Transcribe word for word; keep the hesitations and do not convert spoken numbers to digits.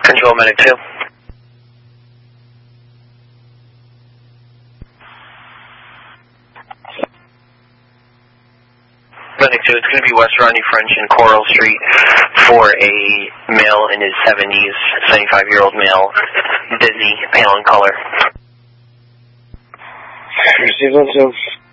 Control Medic two. Medic two, it's going to be West Rodney French and Coral Street for a male in his seventies, seventy-five-year-old male, dizzy, pale in color. Receive one two.